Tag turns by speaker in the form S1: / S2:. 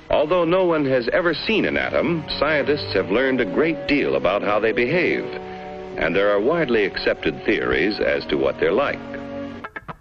S1: Although no one has ever seen an atom, scientists have learned a great deal about how they behave, and there are widely accepted theories as to what they're like.